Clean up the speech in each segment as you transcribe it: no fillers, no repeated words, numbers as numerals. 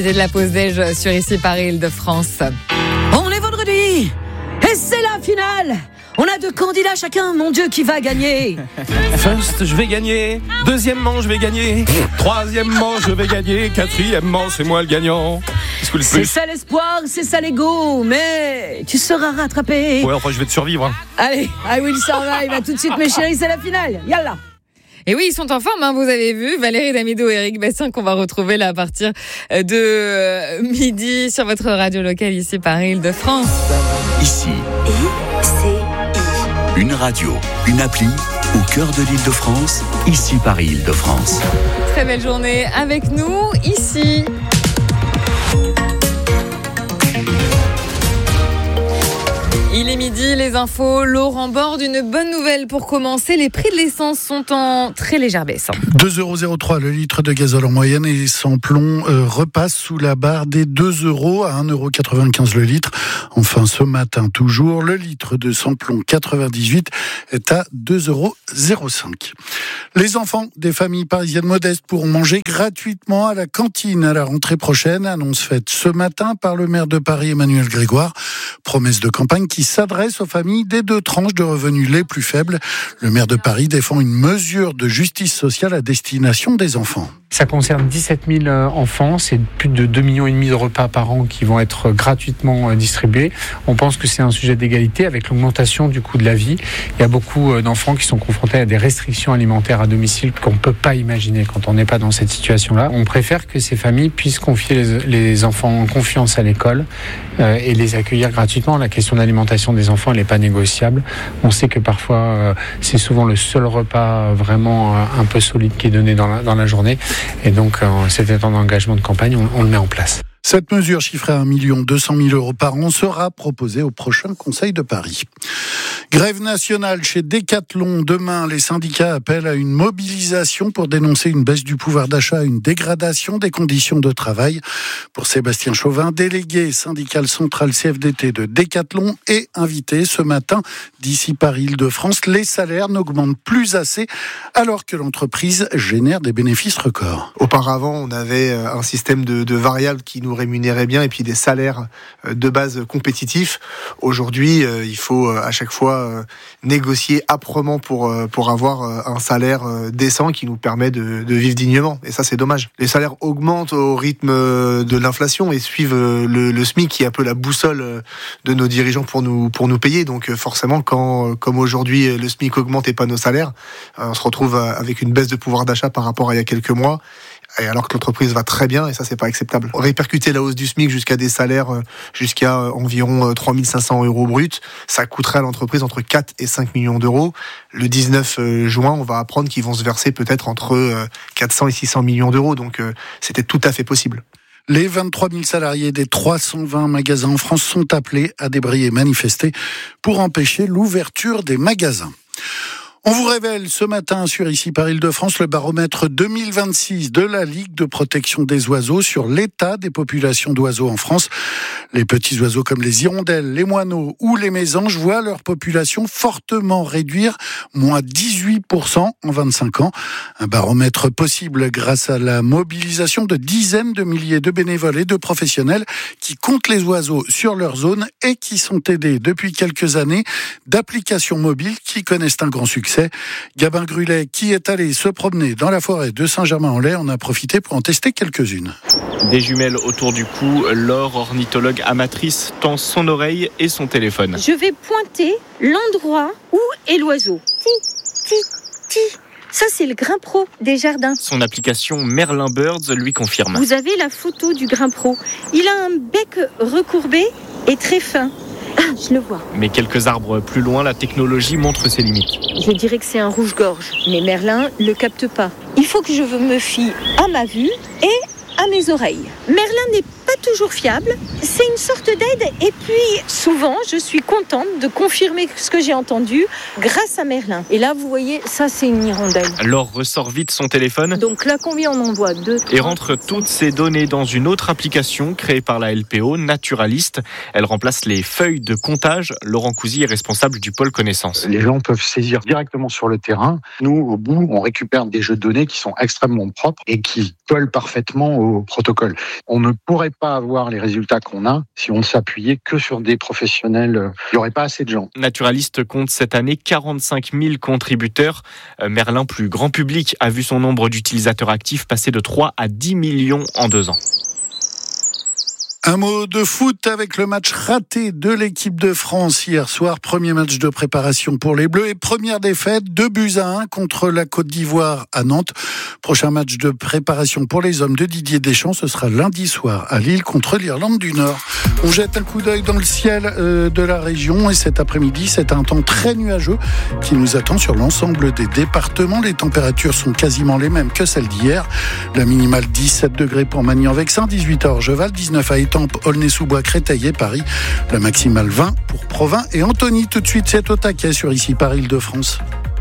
C'est de la pause déj sur ici Paris Île-de-France. On est vendredi et c'est la finale. On a 2 candidats chacun, mon Dieu, qui va gagner? First, je vais gagner. Deuxièmement, je vais gagner. Troisièmement, je vais gagner. Quatrièmement, c'est moi le gagnant. C'est ça l'espoir, c'est ça l'ego, mais tu seras rattrapé. Ouais, enfin, je vais te survivre. Hein. Allez, I will survive. À tout de suite, mes chéris, c'est la finale. Yallah. Et oui, ils sont en forme, hein, vous avez vu. Valérie Damido et Eric Bastien qu'on va retrouver là à partir de midi sur votre radio locale ici Paris Île-de-France. Ici. Une radio, une appli au cœur de l'Île-de-France, ici Paris Île-de-France. Très belle journée avec nous ici. Il est midi, les infos. Laurent Borde, une bonne nouvelle pour commencer. Les prix de l'essence sont en très légère baisse. 2,03 € le litre de gazole en moyenne et sans plomb repasse sous la barre des 2 € à 1,95 € le litre. Enfin, ce matin toujours, le litre de sans-plomb 98 est à 2,05 €. Les enfants des familles parisiennes modestes pourront manger gratuitement à la cantine à la rentrée prochaine. Annonce faite ce matin par le maire de Paris, Emmanuel Grégoire. Promesse de campagne qui s'adresse aux familles des 2 tranches de revenus les plus faibles. Le maire de Paris défend une mesure de justice sociale à destination des enfants. Ça concerne 17 000 enfants, c'est plus de 2,5 millions de repas par an qui vont être gratuitement distribués. On pense que c'est un sujet d'égalité avec l'augmentation du coût de la vie. Il y a beaucoup d'enfants qui sont confrontés à des restrictions alimentaires à domicile qu'on ne peut pas imaginer quand on n'est pas dans cette situation-là. On préfère que ces familles puissent confier les enfants en confiance à l'école et les accueillir gratuitement. La question de l'alimentation des enfants, elle n'est pas négociable. On sait que parfois, c'est souvent le seul repas vraiment un peu solide qui est donné dans la journée. Et donc, cet étant d'engagement de campagne, on le met en place. Cette mesure chiffrée à 1 200 000 € par an sera proposée au prochain Conseil de Paris. Grève nationale chez Decathlon. Demain, les syndicats appellent à une mobilisation pour dénoncer une baisse du pouvoir d'achat, une dégradation des conditions de travail. Pour Sébastien Chauvin, délégué syndical central CFDT de Decathlon et invité ce matin d'ici Paris Île-de-France, les salaires n'augmentent plus assez alors que l'entreprise génère des bénéfices records. Auparavant, on avait un système de variables qui nous rémunérait bien et puis des salaires de base compétitifs. Aujourd'hui, il faut à chaque fois négocier âprement pour avoir un salaire décent qui nous permet de vivre dignement. Et ça, c'est dommage. Les salaires augmentent au rythme de l'inflation et suivent le SMIC qui est un peu la boussole de nos dirigeants pour nous payer. Donc forcément, quand comme aujourd'hui le SMIC augmente et pas nos salaires, on se retrouve avec une baisse de pouvoir d'achat par rapport à il y a quelques mois. Et alors que l'entreprise va très bien, et ça, c'est pas acceptable. Répercuter la hausse du SMIC jusqu'à des salaires jusqu'à environ 3 500 € brut, ça coûterait à l'entreprise entre 4 et 5 millions d'euros. Le 19 juin, on va apprendre qu'ils vont se verser peut-être entre 400 et 600 millions d'euros. Donc, c'était tout à fait possible. Les 23 000 salariés des 320 magasins en France sont appelés à débrayer et manifester pour empêcher l'ouverture des magasins. On vous révèle ce matin sur ici Paris Île-de-France le baromètre 2026 de la Ligue de protection des oiseaux sur l'état des populations d'oiseaux en France. Les petits oiseaux comme les hirondelles, les moineaux ou les mésanges voient leur population fortement réduire, moins 18% en 25 ans. Un baromètre possible grâce à la mobilisation de dizaines de milliers de bénévoles et de professionnels qui comptent les oiseaux sur leur zone et qui sont aidés depuis quelques années d'applications mobiles qui connaissent un grand succès. Gabin Grulet, qui est allé se promener dans la forêt de Saint-Germain-en-Laye, en a profité pour en tester quelques-unes. Des jumelles autour du cou, Laure, ornithologue amatrice, tend son oreille et son téléphone. Je vais pointer l'endroit où est l'oiseau. Ti, ti, ti. Ça, c'est le grimpero des jardins. Son application Merlin Birds lui confirme. Vous avez la photo du grimpero. Il a un bec recourbé et très fin. Je le vois. Mais quelques arbres plus loin, la technologie montre ses limites. Je dirais que c'est un rouge-gorge, mais Merlin ne le capte pas. Il faut que je me fie à ma vue et à mes oreilles. Merlin n'est pas pas toujours fiable. C'est une sorte d'aide et puis souvent je suis contente de confirmer ce que j'ai entendu grâce à Merlin. Et là vous voyez, ça c'est une hirondelle. Laure ressort vite son téléphone. Donc là combien on en voit 2, 3, et rentre toutes ces données dans une autre application créée par la LPO, Naturalist. Elle remplace les feuilles de comptage. Laurent Cousy est responsable du pôle connaissance. Les gens peuvent saisir directement sur le terrain. Nous, au bout, on récupère des jeux de données qui sont extrêmement propres et qui collent parfaitement au protocole. On ne pourrait pas avoir les résultats qu'on a si on ne s'appuyait que sur des professionnels. Il n'y aurait pas assez de gens. Naturalist compte cette année 45 000 contributeurs. Merlin, plus grand public, a vu son nombre d'utilisateurs actifs passer de 3 à 10 millions en 2 ans. Un mot de foot avec le match raté de l'équipe de France hier soir. Premier match de préparation pour les Bleus et première défaite, 2-1 contre la Côte d'Ivoire à Nantes. Prochain match de préparation pour les hommes de Didier Deschamps, ce sera lundi soir à Lille contre l'Irlande du Nord. On jette un coup d'œil dans le ciel de la région et cet après-midi, c'est un temps très nuageux qui nous attend sur l'ensemble des départements. Les températures sont quasiment les mêmes que celles d'hier. La minimale 17 degrés pour Magny-en-Vexin, 18 à Orgeval, 19 à Étampes, Aulnay-sous-Bois, Créteil, Paris. La maximale 20 pour Provins et Antony. Tout de suite, c'est au taquet sur Ici par Île-de-France.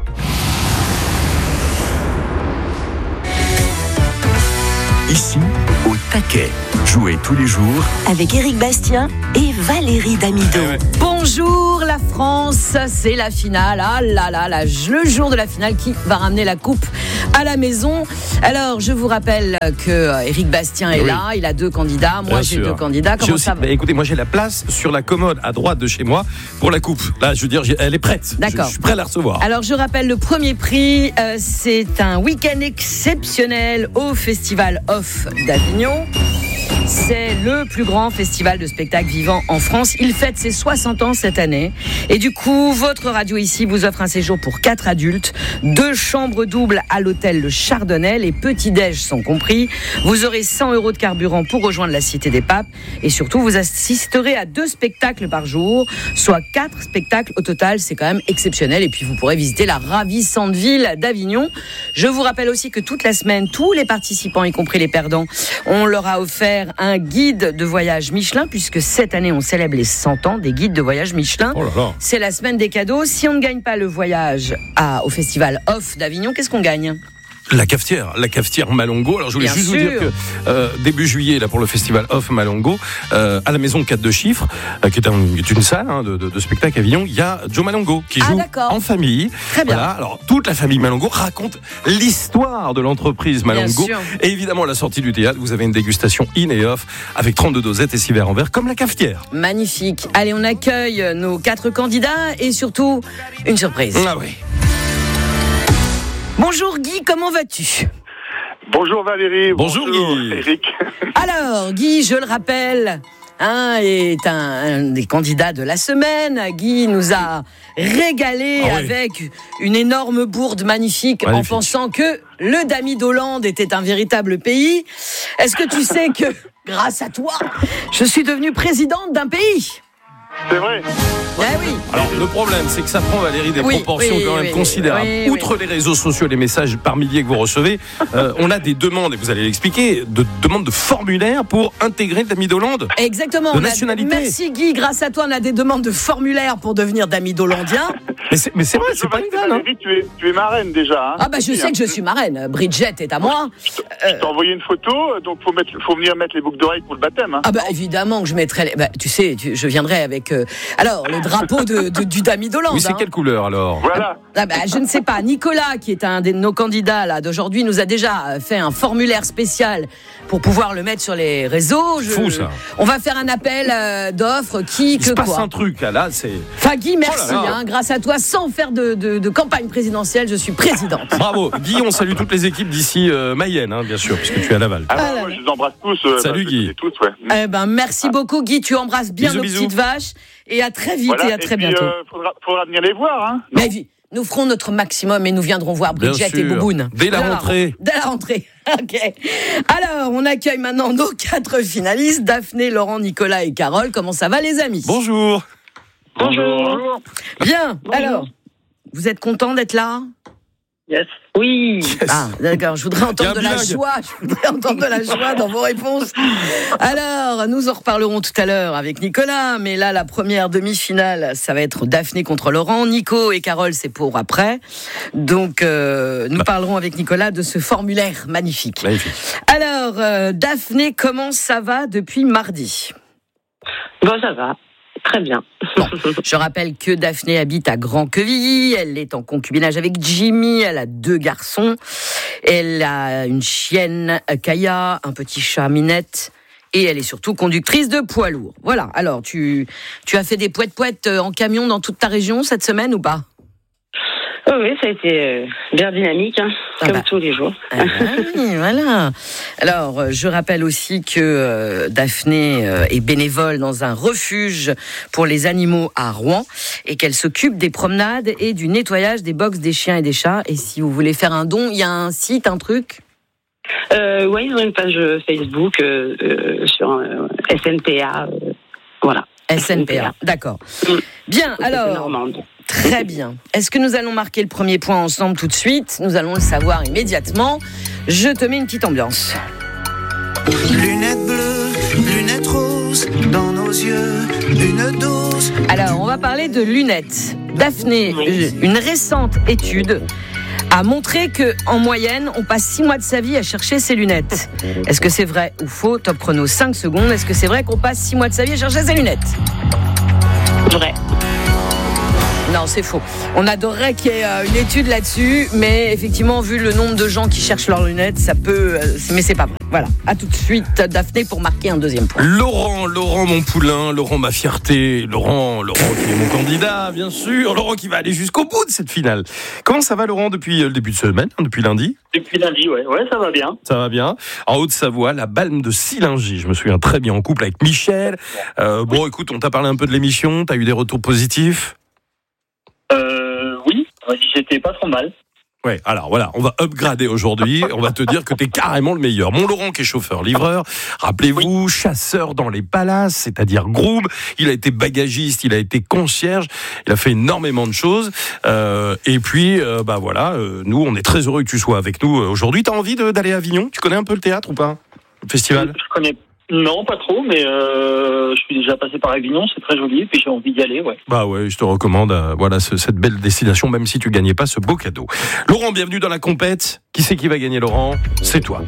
Ici, au taquet. Jouez tous les jours avec Éric Bastien et Valérie Damido. Bonjour la France, c'est la finale. Ah là là là, le jour de la finale qui va ramener la coupe à la maison. Alors, je vous rappelle que Éric Bastien est là, il a 2 candidats. Moi, j'ai 2 candidats. Comment ça va ? Écoutez, moi j'ai la place sur la commode à droite de chez moi pour la coupe. Là, je veux dire, elle est prête. D'accord. Je suis prêt à la recevoir. Alors, je rappelle le premier prix, c'est un week-end exceptionnel au Festival Off d'Avignon. C'est le plus grand festival de spectacles vivants en France. Il fête ses 60 ans cette année. Et du coup, votre radio ici vous offre un séjour pour 4 adultes, 2 chambres doubles à l'hôtel Le Chardonnay. Les petits-déj sont compris. Vous aurez 100 € de carburant pour rejoindre la Cité des Papes. Et surtout, vous assisterez à 2 spectacles par jour, soit 4 spectacles au total. C'est quand même exceptionnel. Et puis, vous pourrez visiter la ravissante ville d'Avignon. Je vous rappelle aussi que toute la semaine, tous les participants, y compris les perdants, on leur a offert un guide de voyage Michelin, puisque cette année on célèbre les 100 ans des guides de voyage Michelin. Oh là là. C'est la semaine des cadeaux. Si on ne gagne pas le voyage au Festival Off d'Avignon, qu'est-ce qu'on gagne ? La cafetière Malongo. Alors je voulais juste vous dire que début juillet, là pour le festival Off Malongo, à la maison 4 de chiffres, qui est une salle de spectacle à Avignon, il y a Joe Malongo qui joue en famille. Très bien. Voilà. Alors toute la famille Malongo raconte l'histoire de l'entreprise Malongo. Et évidemment à la sortie du théâtre, vous avez une dégustation in et off avec 32 dosettes et 6 verres en verre comme la cafetière. Magnifique. Allez, on accueille nos 4 candidats et surtout une surprise. Ah oui. Bonjour Guy, comment vas-tu ? Bonjour Valérie. Bonjour Guy. Eric. Alors Guy, je le rappelle, est un des candidats de la semaine. Guy nous a régalé avec une énorme bourde magnifique en pensant que le Damido-Land était un véritable pays. Est-ce que tu sais que, grâce à toi, je suis devenue présidente d'un pays ? C'est vrai. Eh oui. Alors le problème, c'est que ça prend, Valérie, des proportions quand même considérables. Outre les réseaux sociaux et les messages par milliers que vous recevez, on a des demandes, et vous allez l'expliquer, de demandes de formulaires pour intégrer le Damido-Land. Exactement. De nationalité. Merci Guy, grâce à toi, on a des demandes de formulaires pour devenir Damido-Landien. Mais c'est vrai, c'est pas une vanne. Tu es marraine déjà. Ah bah je sais que je suis marraine. Bridget est à moi. Je t'ai envoyé une photo, donc faut venir mettre les boucles d'oreilles pour le baptême. Hein. Ah bah évidemment que je mettrai. Tu sais, je viendrai avec. Alors le drapeau du Damido-Land. Oui, c'est quelle couleur alors ? Voilà. Ah bah, je ne sais pas. Nicolas, qui est un de nos candidats là d'aujourd'hui, nous a déjà fait un formulaire spécial pour pouvoir le mettre sur les réseaux. Fou ça. On va faire un appel d'offres. Il se passe un truc là, c'est. Enfin Guy, merci. Grâce à toi, sans faire de campagne présidentielle, je suis présidente. Bravo. Guy, on salue toutes les équipes d'ici Mayenne, bien sûr, puisque tu es à Laval. Moi, je les embrasse tous. Salut Guy. Tous, ouais. Merci beaucoup Guy. Tu embrasses bien nos petites vaches. Et à très vite et à très bientôt. Faudra venir les voir. Hein. Mais nous ferons notre maximum et nous viendrons voir Bridget et Bouboune. Dès la rentrée. Dès la rentrée. Ok. Alors, on accueille maintenant nos 4 finalistes, Daphné, Laurent, Nicolas et Carole. Comment ça va les amis ? Bonjour. Bonjour. Bien. Alors, vous êtes contents d'être là ? Yes. Oui. Yes. Ah, d'accord. Je voudrais entendre de la joie. Je voudrais entendre de la joie dans vos réponses. Alors, nous en reparlerons tout à l'heure avec Nicolas. Mais là, la première demi-finale, ça va être Daphné contre Laurent. Nico et Carole, c'est pour après. Donc, nous parlerons avec Nicolas de ce formulaire magnifique. Alors, Daphné, comment ça va depuis mardi ? Bon, ça va. Très bien. Bon, je rappelle que Daphné habite à Grand-Quevilly, elle est en concubinage avec Jimmy, elle a 2 garçons, elle a une chienne Kaya, un petit chat Minette, et elle est surtout conductrice de poids lourd. Voilà, alors tu as fait des poètes en camion dans toute ta région cette semaine ou pas ? Oui, ça a été bien dynamique, comme tous les jours. Oui, voilà. Alors, je rappelle aussi que Daphné est bénévole dans un refuge pour les animaux à Rouen et qu'elle s'occupe des promenades et du nettoyage des box des chiens et des chats. Et si vous voulez faire un don, il y a un site, un truc ? Oui, ils ont une page Facebook sur SNPA. Voilà. SNPA, d'accord. Bien, alors... Très bien. Est-ce que nous allons marquer le premier point ensemble tout de suite ? Nous allons le savoir immédiatement. Je te mets une petite ambiance. Lunettes bleues, lunettes roses, dans nos yeux, une dose. Alors, on va parler de lunettes. Daphné, une récente étude a montré qu'en moyenne, on passe 6 mois de sa vie à chercher ses lunettes. Est-ce que c'est vrai ou faux ? Top chrono, 5 secondes. Est-ce que c'est vrai qu'on passe 6 mois de sa vie à chercher ses lunettes ? Vrai. Non, c'est faux. On adorerait qu'il y ait une étude là-dessus, mais effectivement, vu le nombre de gens qui cherchent leurs lunettes, ça peut... mais c'est pas vrai. Voilà. À tout de suite, Daphné, pour marquer un deuxième point. Laurent mon poulain, Laurent ma fierté, Laurent qui est mon candidat, bien sûr, Laurent qui va aller jusqu'au bout de cette finale. Comment ça va, Laurent, depuis le début de semaine, depuis lundi ? Depuis lundi, ouais, ça va bien. Ça va bien. En Haute-Savoie, la Balme de Sillingy, je me souviens très bien, en couple avec Michel. Bon, écoute, on t'a parlé un peu de l'émission, t'as eu des retours positifs ? Oui, j'étais pas trop mal. Ouais, alors voilà, on va upgrader aujourd'hui, on va te dire que t'es carrément le meilleur. Mon Laurent qui est chauffeur-livreur, rappelez-vous, chasseur dans les palaces, c'est-à-dire groom, il a été bagagiste, il a été concierge, il a fait énormément de choses, et puis, nous, on est très heureux que tu sois avec nous aujourd'hui. T'as envie d'aller à Avignon ? Tu connais un peu le théâtre ou pas ? Le festival ? Je connais. Non, pas trop, mais je suis déjà passé par Avignon, c'est très joli, et puis j'ai envie d'y aller, ouais. Bah ouais, je te recommande cette belle destination, même si tu gagnais pas ce beau cadeau. Laurent, bienvenue dans la compète. Qui c'est qui va gagner, Laurent ? C'est toi.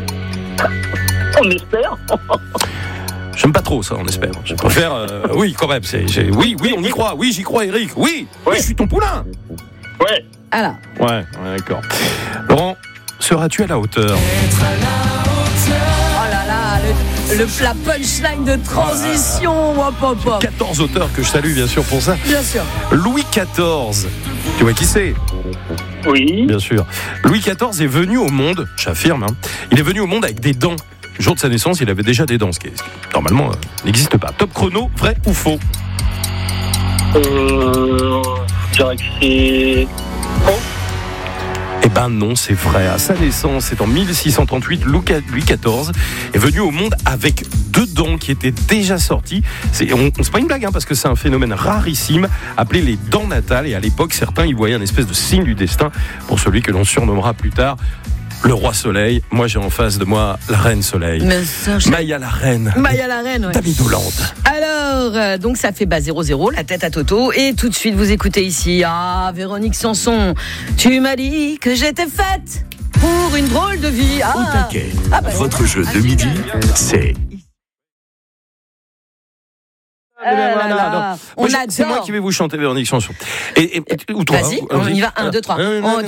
On espère. J'aime pas trop ça, on espère. Je préfère, oui, quand même. Oui, on y croit. Oui, j'y crois, Eric. Oui, je suis ton poulain. Ouais. Alors. Ouais, d'accord. Laurent, seras-tu à la hauteur ? La punchline de transition, hop, hop, hop. 14 auteurs que je salue bien sûr pour ça. Bien sûr. Louis XIV, tu vois qui c'est ? Oui. Bien sûr. Louis XIV est venu au monde, j'affirme, il est venu au monde avec des dents. Le jour de sa naissance, il avait déjà des dents, ce qui normalement n'existe pas. Top chrono, vrai ou faux ? Je dirais que c'est faux. Eh ben non, c'est vrai. À sa naissance, c'est en 1638, Louis XIV est venu au monde avec 2 dents qui étaient déjà sorties. C'est pas une blague, parce que c'est un phénomène rarissime appelé les dents natales. Et à l'époque, certains y voyaient un espèce de signe du destin pour celui que l'on surnommera plus tard le roi Soleil. Moi, j'ai en face de moi la reine Soleil. Maya la reine. Ouais. Damidoland. Alors, donc ça fait 0-0, la tête à Toto. Et tout de suite, vous écoutez ici, Véronique Sanson. Tu m'as dit que j'étais faite pour une drôle de vie. Au taquet. Votre jeu de midi, c'est... On adore. C'est moi qui vais vous chanter Véronique Sanson. Ou toi. Vas-y, on y va. 1, 2, 3.